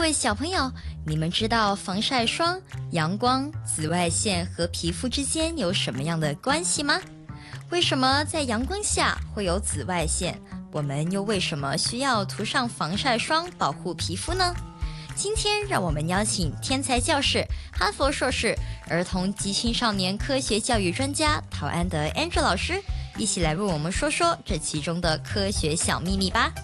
位小朋友，你们知道防晒霜、阳光、紫外线和皮肤之间有什么样的关系吗？为什么在阳光下会有紫外线？我们又为什么需要涂上防晒霜保护皮肤呢？今天让我们邀请天才教室、哈佛硕士、儿童及青少年科学教育专家陶安德 Andrew 老师，一起来为我们说说这其中的科学小秘密吧。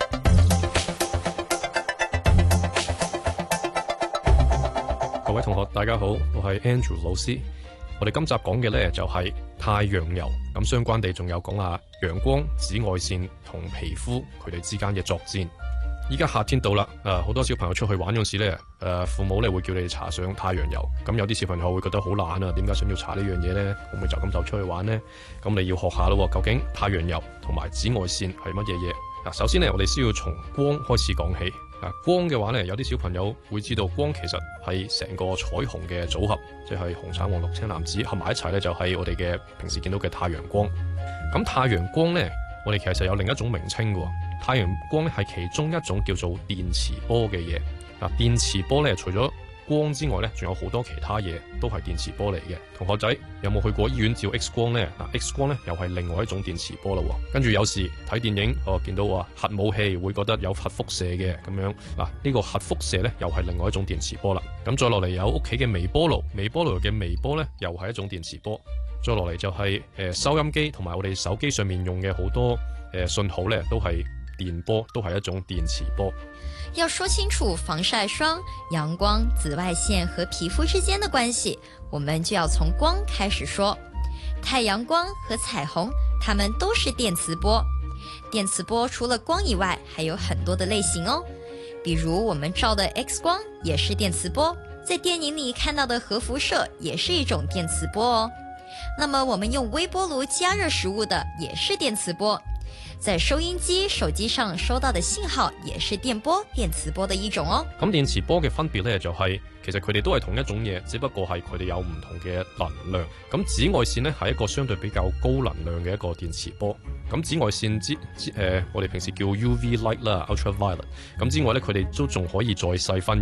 各位同學大家好，我係 Andrew 老師。我哋今集講嘅呢就係太陽油，咁相關地仲有講下陽光、紫外線同皮膚佢哋之間嘅作戰。依家夏天到啦，好多小朋友出去玩嗰時呢，父母呢會叫你哋搽上太陽油。咁有啲小朋友會覺得好懶啊，點解想要搽呢樣嘢呢？會唔會就咁就出去玩呢？咁你要學下咯，究竟太陽油同埋紫外線係乜嘢嘢？首先呢，我哋先要從光開始講起。光嘅話呢，有啲小朋友會知道光其實係成個彩虹嘅組合，即係紅橙黃綠青藍紫合埋一齊呢，就係我哋嘅平時見到嘅太陽光。咁太陽光呢，我哋其實有另一種名稱嘅。太陽光呢係其中一種叫做電磁波嘅嘢。電磁波呢，除咗光之外呢，仲有好多其他嘢都係電磁波嚟嘅。同學仔有冇去過醫院照 X 光呢？X 光呢又係另外一種電磁波啦。跟住有時睇電影，見到核武器會覺得有核輻射嘅咁樣。呢個核輻射呢又係另外一種電磁波啦。咁再落嚟有屋企嘅微波爐，微波爐嘅微波呢又係一種電磁波。再落嚟就係收音機同埋我哋手機上面用嘅好多信號呢都係電波，都係一種電磁波。 要說清楚防曬霜、陽光、紫外線和皮膚之間的關係，我們就要從光開始說。太陽光和彩虹，它們都是電磁波。電磁波除了光以外，還有很多的類型哦。比如我們照的 X 光也是電磁波，在電影裡看到的核輻射也是一種電磁波哦。那麼我們用微波爐加熱食物的也是電磁波。在收音機、手機上收到的信號也是電波、電磁波的一種哦。 咁電磁波嘅分別呢，就係其實佢哋都係同一種嘢，只不過係佢哋有唔同嘅能量。咁紫外線呢係一個相對比較高能量嘅一個電磁波。咁紫外線我哋平時叫 UV light 啦 ，ultraviolet。咁之外呢，佢哋都仲可以再細分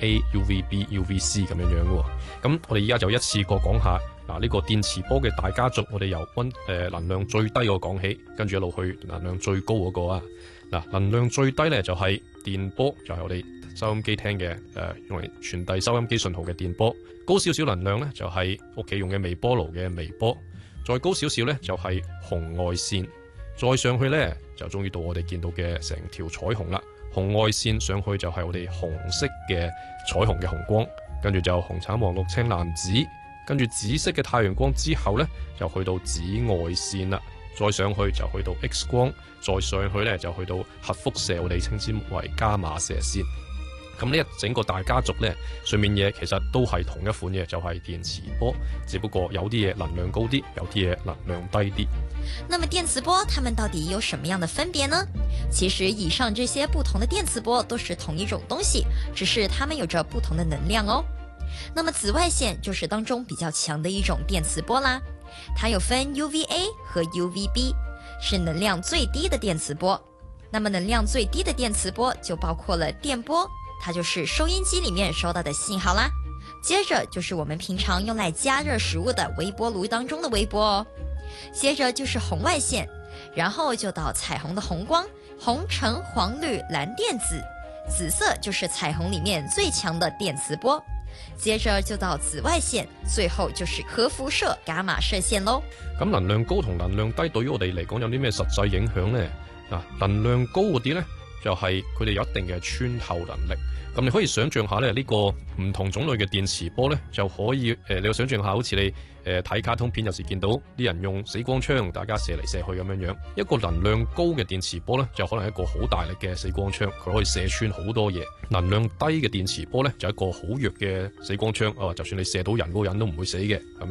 UVA、UVB、UVC 咁樣樣嘅。咁我哋而家就一次過講下。呢個電磁波嘅大家族，我哋由能量最低個講起，跟住一路去能量最高嗰個啊。能量最低呢就係電波，就係我哋收音機聽嘅用嚟傳遞收音機信號嘅電波。高少少能量呢就係屋企用嘅微波爐嘅微波。再高少少呢就係紅外線。再上去呢就終於到我哋見到嘅成條彩虹啦。紅外線上去就係我哋紅色嘅彩虹嘅紅光，跟住就紅橙黃綠青藍紫。跟住紫色嘅太陽光之後呢，就去到紫外線啦。再上去就去到 X 光，再上去呢，就去到核輻射，我哋稱之為伽馬射線。咁呢一整個大家族呢，上面嘢其實都係同一款嘢，就係電磁波，只不過有啲嘢能量高啲，有啲嘢能量低啲。 那麼電磁波它們到底有什麼樣的分別呢？其實以上這些不同的電磁波都是同一種東西，只是它們有着不同的能量哦。那麼紫外線就是當中比較強的一種電磁波啦，它有分 UVA 和 UVB， 是能量最低的電磁波。那麼能量最低的電磁波就包括了電波，它就是收音機裡面收到的信號啦。接着就是我們平常用來加熱食物的微波爐當中的微波哦。接着就是紅外線，然後就到彩虹的紅光，紅橙黃綠藍靛紫，紫色就是彩虹裡面最強的電磁波。接着就到紫外線，最後就是核輻射伽馬射線咯。 咁能量高同能量低對於我哋嚟講有啲咩實際影響呢？能量高嗰啲呢，就係佢哋有一定嘅穿透能力。咁你可以想象下呢，呢個唔同種類嘅電磁波呢，就可以你要想象下，好似你睇卡通片有時見到啲人用死光槍，大家射嚟射去咁樣樣。一個能量高嘅電磁波呢，就可能係一個好大力嘅死光槍，佢可以射穿好多嘢。能量低嘅電磁波呢，就係一個好弱嘅死光槍，就算你射到人，嗰個人都唔會死嘅咁樣。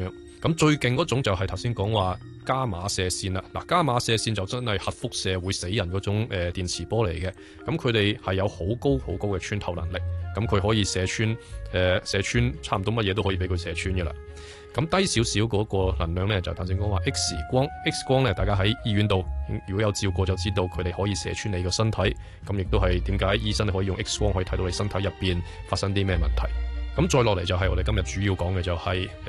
咁最勁嗰種就係頭先講話伽馬射線啦。嗱，伽馬射線就真係核輻射會死人嗰種電磁波嚟嘅。咁佢哋係有好高嘅穿透能力。咁佢可以射穿差唔多乜嘢都可以俾佢射穿嘅啦。咁低少少嗰個能量咧，就頭先講話 X 光。X 光咧，大家喺醫院度如果有照過就知道，佢哋可以射穿你個身體。咁亦都係點解醫生可以用 X 光可以睇到你身體入邊發生啲咩問題。咁再落嚟就係我哋今日主要講嘅就係